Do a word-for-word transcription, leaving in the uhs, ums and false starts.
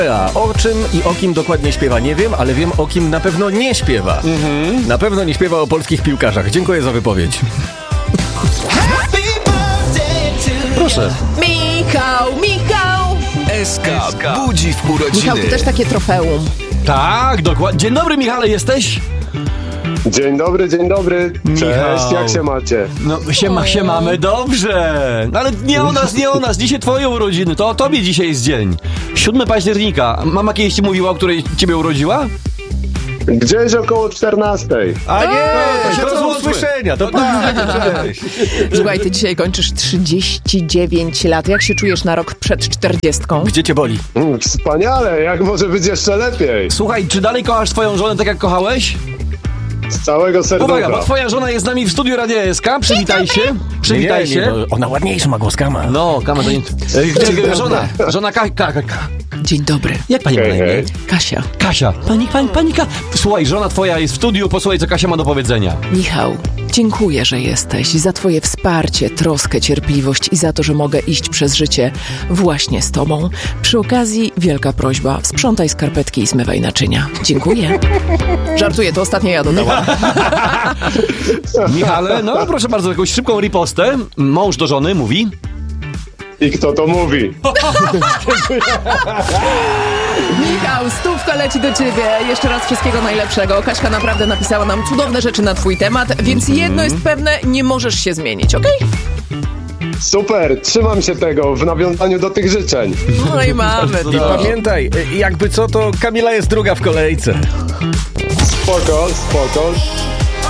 O czym i o kim dokładnie śpiewa nie wiem, ale wiem, o kim na pewno nie śpiewa. Mhm. Na pewno nie śpiewa o polskich piłkarzach. Dziękuję za wypowiedź. Proszę. Michał, Michał! S K budzi w urodziny. Michał, ty też takie trofeum. Tak, dokładnie. Dzień dobry, Michale, jesteś? Dzień dobry, dzień dobry. Cześć, Michał. jak się macie? No, się, się mamy dobrze. No, ale nie o nas, nie o nas. Dzisiaj twoje urodziny. To o tobie dzisiaj jest dzień. siódmego października. Mama kiedyś ci mówiła, o której ciebie urodziła? Gdzieś około czternastej. A nie, to to się się do rozłączmy. usłyszenia. To tak, cześć. Słuchaj, ty dzisiaj kończysz trzydzieści dziewięć lat. Jak się czujesz na rok przed czterdziestką? Gdzie cię boli? Mm, Wspaniale, jak może być jeszcze lepiej? Słuchaj, czy dalej kochasz twoją żonę tak jak kochałeś? Z całego serducha. Uwaga, bo twoja żona jest z nami w studiu Radia S K. Przywitaj się. Przywitaj Nie, nie, się. bo ona ładniejsza ma głos, Kama. No, Kama, to nie... Gdzie, żona, żona Ka... Ka, Ka, Ka. Dzień dobry. Jak pani ma na Hej, imię? hej. Kasia. Kasia. Pani, pani, pani Ka... Słuchaj, żona twoja jest w studiu, posłuchaj, co Kasia ma do powiedzenia. Michał, dziękuję, że jesteś, za twoje wsparcie, troskę, cierpliwość i za to, że mogę iść przez życie właśnie z tobą. Przy okazji wielka prośba, sprzątaj skarpetki i zmywaj naczynia. Dziękuję. Żartuję, to ostatnio ja dodałam. Michale, no proszę bardzo, jakąś szybką ripostę. Mąż do żony mówi... I kto to mówi? Michał, stówka leci do ciebie. Jeszcze raz wszystkiego najlepszego. Kaśka naprawdę napisała nam cudowne rzeczy na twój temat, więc jedno jest pewne, nie możesz się zmienić, okej? Super, trzymam się tego w nawiązaniu do tych życzeń. No i mamy I to. pamiętaj, jakby co, to Kamila jest druga w kolejce. Spoko, spoko.